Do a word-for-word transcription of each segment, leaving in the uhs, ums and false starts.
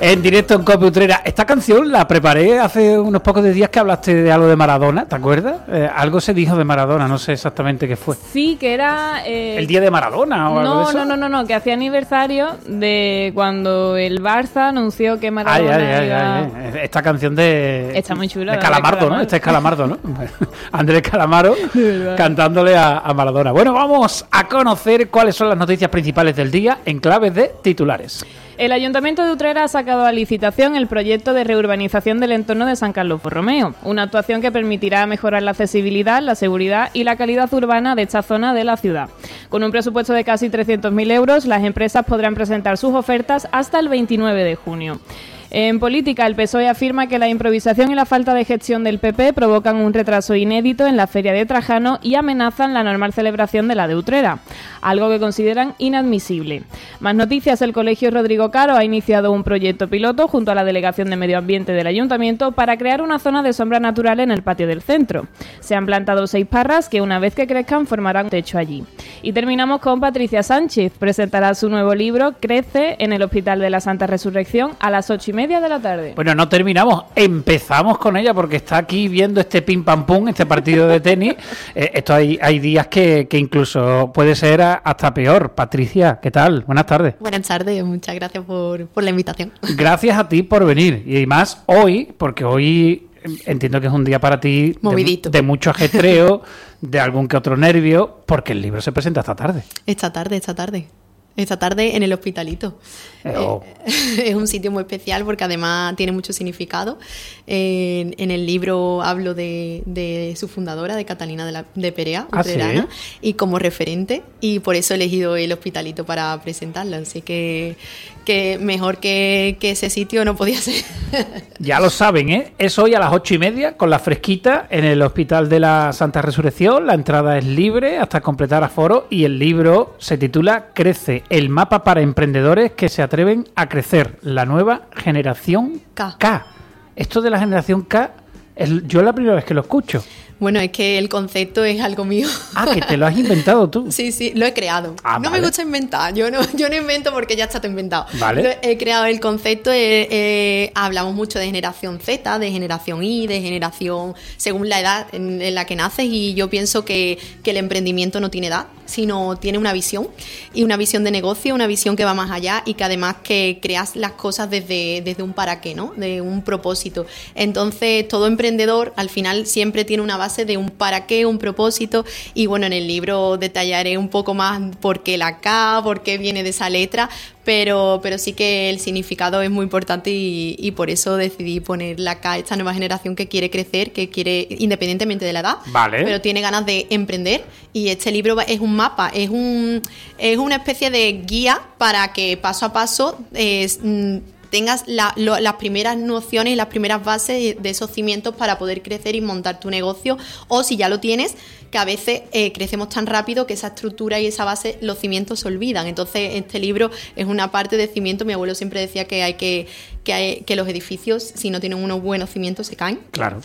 En directo en Cope Utrera. Esta canción la preparé hace unos pocos de días que hablaste de algo de Maradona, ¿te acuerdas? Eh, algo se dijo de Maradona, no sé exactamente qué fue. Sí, que era... Eh... ¿El día de Maradona o no, algo de eso? No, no, no, no, que hacía aniversario de cuando el Barça anunció que Maradona ay, ay, iba... ay, ay. Esta canción de... Está muy chula. De Calamardo, Calamardo. ¿no? Este es Calamardo, ¿no? Andrés Calamaro cantándole a, a Maradona. Bueno, vamos a conocer cuáles son las noticias principales del día en claves de titulares. El Ayuntamiento de Utrera ha sacado a licitación el proyecto de reurbanización del entorno de San Carlos Borromeo, una actuación que permitirá mejorar la accesibilidad, la seguridad y la calidad urbana de esta zona de la ciudad. Con un presupuesto de casi trescientos mil euros, las empresas podrán presentar sus ofertas hasta el veintinueve de junio. En política, el P S O E afirma que la improvisación y la falta de gestión del P P provocan un retraso inédito en la Feria de Trajano y amenazan la normal celebración de la de Utrera, algo que consideran inadmisible. Más noticias, el Colegio Rodrigo Caro ha iniciado un proyecto piloto junto a la Delegación de Medio Ambiente del Ayuntamiento para crear una zona de sombra natural en el patio del centro. Se han plantado seis parras que una vez que crezcan formarán un techo allí. Y terminamos con Patricia Sánchez. Presentará su nuevo libro, Crece, en el Hospital de la Santa Resurrección a las ocho y media de la tarde. Bueno, no terminamos, empezamos con ella porque está aquí viendo este pim pam pum, este partido de tenis. eh, esto hay, hay días que, que incluso puede ser a, hasta peor. Patricia, ¿qué tal? Buenas tardes. Buenas tardes, muchas gracias por, por la invitación. Gracias a ti por venir y más hoy, porque hoy entiendo que es un día para ti movidito, de, de mucho ajetreo, de algún que otro nervio, porque el libro se presenta esta tarde. Esta tarde, esta tarde. Esta tarde en el Hospitalito. Eh, oh. eh, es un sitio muy especial porque además tiene mucho significado. Eh, en, en el libro hablo de, de su fundadora, de Catalina de, la, de Perea, ¿Ah, utrerana, sí? y como referente, y por eso he elegido el Hospitalito para presentarla. Así que, que mejor que, que ese sitio no podía ser. Ya lo saben, ¿eh? Es hoy a las ocho y media con la fresquita en el Hospital de la Santa Resurrección. La entrada es libre hasta completar aforo y el libro se titula Crece, el mapa para emprendedores que se atreven a crecer, la nueva generación K. K. Esto de la generación K, es, yo es la primera vez que lo escucho. Bueno, es que el concepto es algo mío. Ah, que te lo has inventado tú. Sí, sí, lo he creado. Ah, no vale. me gusta inventar, yo no, yo no invento porque ya está todo inventado. Vale. Lo he creado el concepto, eh, eh, hablamos mucho de generación Z, de generación Y, de generación según la edad en, en la que naces, y yo pienso que, que el emprendimiento no tiene edad, sino tiene una visión, y una visión de negocio, una visión que va más allá y que además que creas las cosas desde, desde un para qué, ¿no? De un propósito. Entonces, todo emprendedor al final siempre tiene una base de un para qué, un propósito, y bueno, en el libro detallaré un poco más por qué la K, por qué viene de esa letra, pero, pero sí que el significado es muy importante y, y por eso decidí poner la K, esta nueva generación que quiere crecer, que quiere, independientemente de la edad, vale, pero tiene ganas de emprender, y este libro es un mapa, es un es una especie de guía para que paso a paso eh, tengas la, lo, las primeras nociones y las primeras bases de esos cimientos para poder crecer y montar tu negocio, o si ya lo tienes, que a veces eh, crecemos tan rápido que esa estructura y esa base, los cimientos se olvidan. Entonces este libro es una parte de cimiento. Mi abuelo siempre decía que hay que, que, hay, que los edificios, si no tienen unos buenos cimientos, se caen. Claro.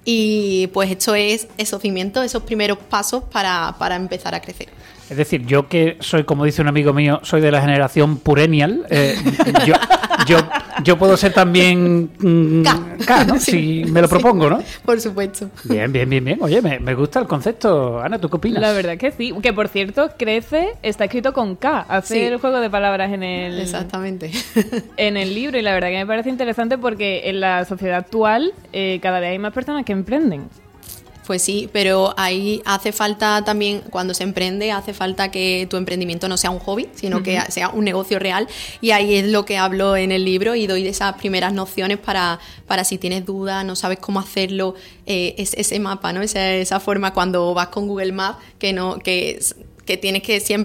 Y pues esto es esos cimientos, esos primeros pasos para, para empezar a crecer. Es decir, yo que soy, como dice un amigo mío, soy de la generación Purenial, eh, yo, yo, yo puedo ser también mm, K. K, ¿no? Si me lo propongo, ¿no? Por supuesto. Bien, bien, bien, bien. Oye, me, me gusta el concepto. Ana, ¿tú qué opinas? La verdad que sí. Que, por cierto, Crece está escrito con K. Hacer Sí. el juego de palabras en el... Exactamente. En el libro, y la verdad que me parece interesante porque en la sociedad actual eh, cada vez hay más personas que emprenden. Pues sí, pero ahí hace falta también, cuando se emprende, hace falta que tu emprendimiento no sea un hobby, sino uh-huh. que sea un negocio real, y ahí es lo que hablo en el libro y doy de esas primeras nociones para, para si tienes dudas, no sabes cómo hacerlo, eh, es, ese mapa, ¿no? Esa, esa forma cuando vas con Google Maps, que no que que tienes que siempre